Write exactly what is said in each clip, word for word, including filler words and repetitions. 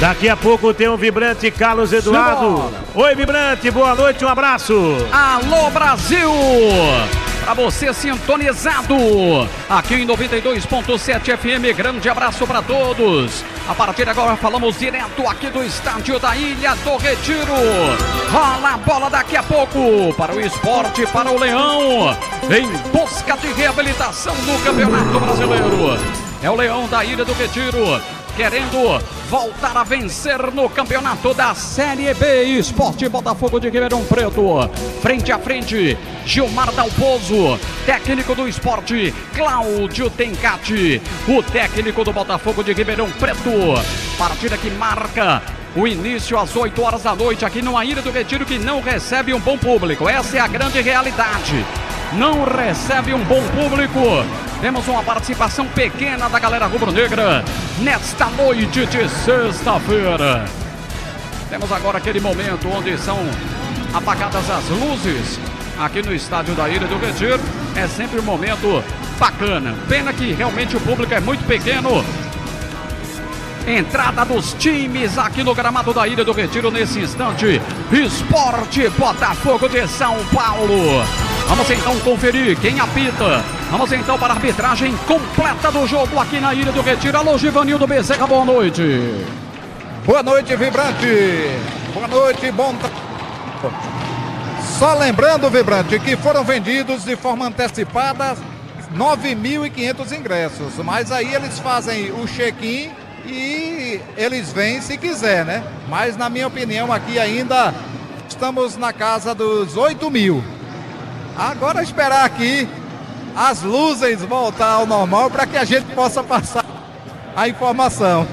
Daqui a pouco tem o vibrante Carlos Eduardo. Oi, vibrante, boa noite, um abraço. Alô, Brasil! Para você sintonizado aqui em noventa e dois ponto sete F M, grande abraço para todos. A partir de agora falamos direto aqui do estádio da Ilha do Retiro. Rola a bola daqui a pouco para o Esporte, para o Leão, em busca de reabilitação no Campeonato Brasileiro. É o Leão da Ilha do Retiro, querendo voltar a vencer no campeonato da Série B. Esporte Botafogo de Ribeirão Preto. Frente a frente, Gilmar Dalpozo, técnico do Esporte, Cláudio Tencati, o técnico do Botafogo de Ribeirão Preto. Partida que marca o início às oito horas da noite aqui numa Ilha do Retiro que não recebe um bom público. Essa é a grande realidade. Não recebe um bom público. Temos uma participação pequena da galera rubro-negra nesta noite de sexta-feira. Temos agora aquele momento onde são apagadas as luzes aqui no estádio da Ilha do Retiro. É sempre um momento bacana. Pena que realmente o público é muito pequeno. Entrada dos times aqui no gramado da Ilha do Retiro nesse instante. Esporte Botafogo de São Paulo. Vamos então conferir quem apita. Vamos então para a arbitragem completa do jogo aqui na Ilha do Retiro. Alô, Givanildo Bezerra, boa noite. Boa noite, Vibrante. Boa noite, bom trabalho. Só lembrando, Vibrante, que foram vendidos de forma antecipada nove mil e quinhentos ingressos. Mas aí eles fazem o check-in e eles vêm se quiser, né? Mas na minha opinião aqui ainda estamos na casa dos oito mil. Agora esperar aqui as luzes voltar ao normal para que a gente possa passar a informação.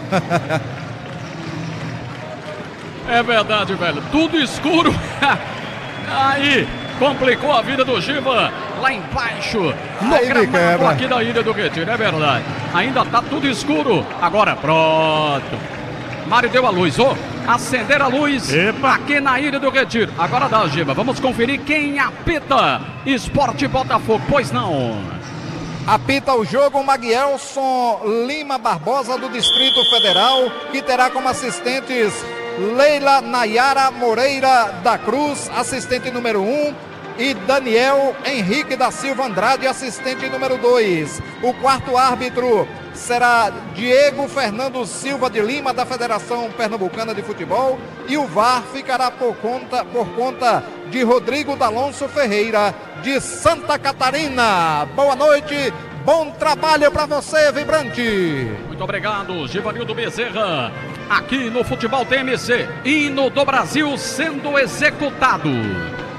É verdade, velho. Tudo escuro. Aí complicou a vida do Giba lá embaixo no Aí gramado aqui da Ilha do Retiro. É verdade. Ainda tá tudo escuro. Agora pronto. Mário deu a luz, ó. Oh. Acender a luz. Epa. Aqui na Ilha do Retiro. Agora dá, Giba. Vamos conferir quem apita. Esporte Botafogo, pois não. Apita o jogo Maguielson Lima Barbosa, do Distrito Federal, que terá como assistentes Leila Nayara Moreira da Cruz, assistente número um, e Daniel Henrique da Silva Andrade, assistente número dois. O quarto árbitro será Diego Fernando Silva de Lima, da Federação Pernambucana de Futebol, e o V A R ficará por conta, por conta de Rodrigo D'Alonso Ferreira, de Santa Catarina. Boa noite, bom trabalho para você, Vibrante. Muito obrigado, Givanildo Bezerra. Aqui no Futebol T M C, hino do Brasil sendo executado.